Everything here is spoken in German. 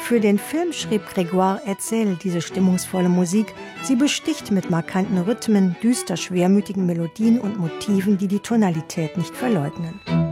Für den Film schrieb Grégoire Hetzel diese stimmungsvolle Musik. Sie besticht mit markanten Rhythmen, düster schwermütigen Melodien und Motiven, die die Tonalität nicht verleugnen.